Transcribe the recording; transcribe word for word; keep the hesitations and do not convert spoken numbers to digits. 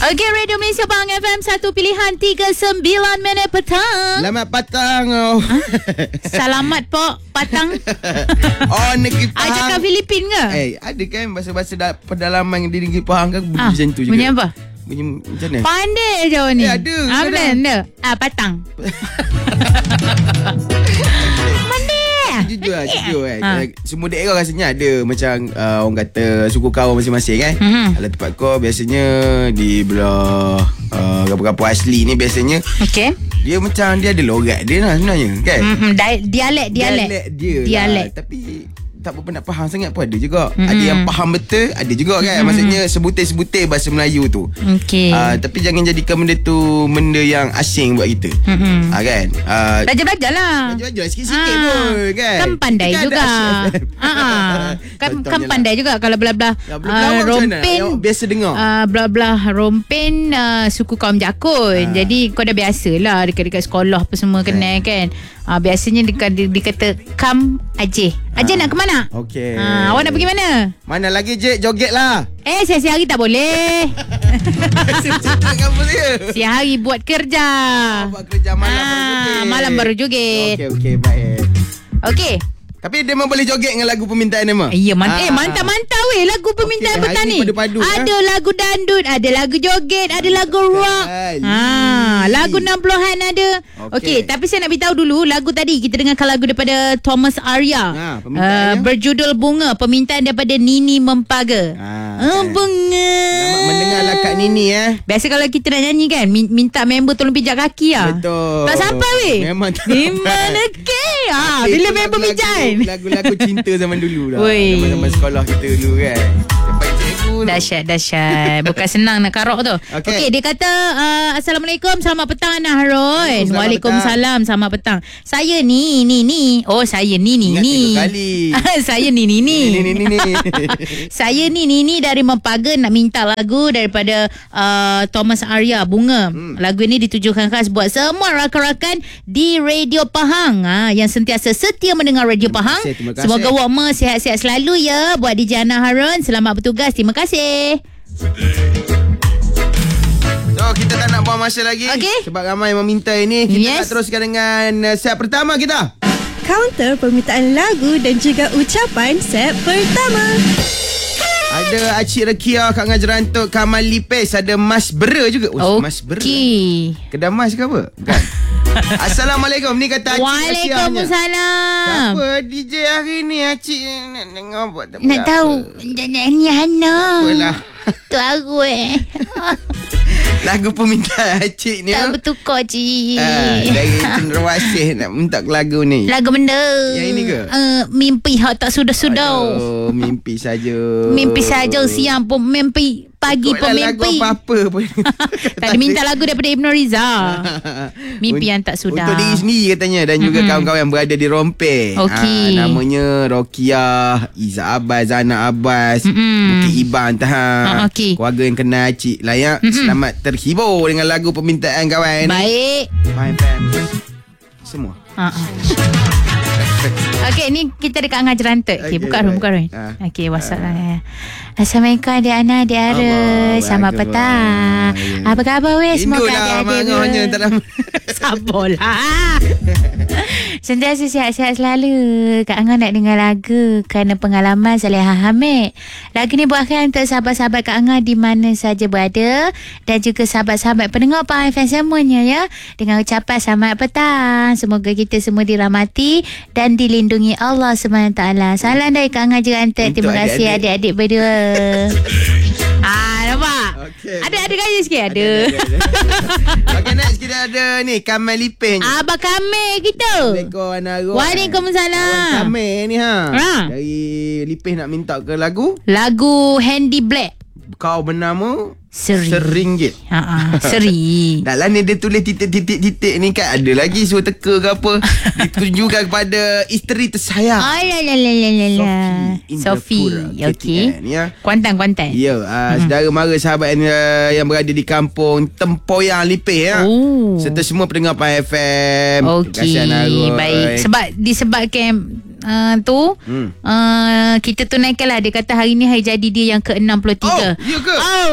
Okey, Radio Malaysia Pahang F M, satu pilihan tiga puluh sembilan minit petang. Selamat petang. Oh. Selamat pok patang. Oh, negeri Pahang. Ah, cakap Filipin ke? Eh, ada kan bahasa-bahasa da- pedalaman di negeri Pahang kan bunyi Ah, macam tu juga. bunyi apa? Bunyi macam mana? Pandai je awak ni. Eh, ada, Ah, sana. benar, benar. Ah, patang. Jujur lah, jujur kan. Ha. Semua daerah rasanya ada macam uh, orang kata suku kaum masing-masing kan. Mhm. Kalau tempat kau biasanya di belah uh, kampung-kampung asli ni biasanya Okey. dia macam dia ada logat dia lah sebenarnya kan. Mm-mm, di- dialek, dialek. Dialek dia Dialek. lah. Tapi tak berapa nak faham sangat pun ada juga. Mm-hmm. Ada yang faham betul, ada juga kan. Mm-hmm. Maksudnya sebutir-sebutir bahasa Melayu tu. Okey. Uh, tapi jangan jadikan benda tu benda yang asing buat kita. Mm-hmm. Uh, kan? Uh, Belajar-belajar lah. Belajar-belajar sikit-sikit Ah, pun kan. Kan pandai Kita kan juga. ada Asyik. Ah, ah. Kan, kan Contohnya pandai juga kalau belah-belah Ya, uh, belah-belah awak macam mana? rompin. Yang biasa dengar. Uh, belah-belah rompin uh, suku kaum Jakun. Ah. Jadi kau dah biasa lah dekat-dekat sekolah apa semua kenal kan. Uh, biasanya dia, dia, dia kata kam Aceh. Aceh Ah. nak ke mana? Okey. Uh, awak nak pergi mana? Mana lagi je joget lah. Eh, siang-siang hari tak boleh. Cakap apa dia? Siang hari buat kerja. Buat kerja malam baru Ah, joget. malam baru joget. Okey, okey, baik. Okey. Tapi dia memang boleh joget dengan lagu permintaan dia mah. Ya, mant- eh, Ah. mantap-mantap weh lagu permintaan Okey, petang hari ni. ni padu-padu, Ada lagu dandut, ada lagu joget, ada lagu rock. Sekali. Ha, lagu enam puluhan ada. Okey, Okey. tapi saya nak beritahu dulu lagu tadi kita dengarkan lagu daripada Thomas Arya. Ha, uh, permintaannya? berjudul Bunga, permintaan daripada Nini Mempaga. Ha, Oh, kan. bunga. Selamat mendengar lah Kak Nini eh. Biasa kalau kita nak nyanyi kan min- minta member tolong pijak kaki lah. Betul. Tak sampai weh. Memang tak Di sampai. mana ke? Ha, Itu bila member lagu-lagu- pijak. Lagu-lagu cinta zaman dulu lah. Weh. Zaman-zaman sekolah kita dulu kan. Sampai cikgu tu. Dahsyat, dahsyat. Bukan senang nak karok tu. Okey, Okey. okay, dia kata uh, Assalamualaikum, selamat petang Ana Harun. Waalaikumsalam, Waalaikumsalam, selamat petang. Saya ni, ni, ni. Oh, saya ni, ni, Ingat ni. tiga kali. Saya ni, ni, ni. Ni, ni, ni, ni. Saya ni, ni, ni dari Mempaga nak minta lagu daripada uh, Thomas Arya, Bunga. Hmm. Lagu ini ditujukan khas buat semua rakan-rakan di Radio Pahang ha, yang sentiasa setia mendengar Radio Terima Pahang. kasih, terima kasih. Semoga Wokma sihat-sihat selalu ya. Buat D J Ana Harun, selamat bertugas. Terima kasih. So kita tak nak buang masa lagi. Okey. Sebab ramai yang meminta ini. Kita Yes. nak teruskan dengan uh, set pertama kita. Counter permintaan lagu dan juga ucapan set pertama. Ada Acik Rekia, Kak Ngajerantuk, Kamal Lipes, ada Mas Bera juga. Oh, Mas Bera. Okey. Kedai Mas ke apa? Bukan. Assalamualaikum. Ni kata Acik Rekia. Waalaikumsalam. Apa D J hari ni Acik nak dengar apa? Tak Nak apa. tahu ni Hana. Apalah. Tu aku eh. Lagu permintaan Acik ni. Tak bertukar cik. Ah, dari Cenderawasih nak minta lagu ni. Lagu benda. Yang ini ke? Uh, mimpi hak tak sudah-sudah. Oh, mimpi saja. Mimpi saja, siang pun mimpi, pagi pun Ikutlah lagu mimpi. apa-apa pun. Tak ada minta lagu daripada Ibn Riza. Mimpi yang tak sudah. Untuk diri sendiri katanya. Dan juga Mm-mm. kawan-kawan yang berada di Rompeh. Okey. Ah, namanya Rokiah, Izzah Abbas, Zana Abbas, Mm-mm. Bukit Iban Tahan. Ah, okey. Keluarga yang kenal Cik Layak. Mm-mm. Selamat terhibur dengan lagu permintaan kawan. Baik. Faham, faham. Semua. Ha. Okey, ni kita dekat Angah Jerantek. Okey, Okey, buka room, baik. buka room. Ah. Okey, WhatsApp lah. Assalamualaikum adik Ana, adik Ara. Allah, Selamat waalaikumsalam. petang. Ya. Apa khabar weh? Semoga Rindulah adik-adik marahnya tak lama. Sabarlah. Sentiasa sihat-sihat selalu. Kak Angah nak dengar lagu kerana pengalaman Salihah Hamid. Lagu ni buatkan untuk sahabat-sahabat Kak Angah di mana saja berada dan juga sahabat-sahabat pendengar Pahang F M semuanya ya. Dengan ucapan selamat petang. Semoga kita semua dirahmati dan dilindungi Allah subhanahu wa taala. Salam dari Kak Angah Jerantek. Untuk Terima kasih adik-adik. adik-adik berdua. Ah, nampak? Okey. Ada ada gaya sikit ada. Ada, ada, ada. Okey, next kita ada ni Kamal Lipin. Abang Kamil kita. Assalamualaikum Anarul. Waalaikumsalam. Kawan Kamil ni ha. Ha. Dari Lipis nak minta ke lagu. Lagu Handy Black. Kau bernama Seri. Seringgit. Ha ah, Seri. Dalam ni dia tulis titik-titik-titik ni kan ada lagi suruh teka ke apa. Ditunjukkan kepada isteri tersayang. Oh la la la la la la. Sophie Sophie. Okey. ya. Kuantan kuantan. Ya, uh, saudara mara sahabat yang, uh, yang berada di kampung Tempoyang Lipis ya. Oh. Serta semua pendengar Pahang F M. Okey. Baik. Sebab disebabkan uh, tu Hmm. uh, kita tunaikanlah. Dia kata hari ni hari jadi dia yang ke enam puluh tiga. Oh, ya ke? Oh,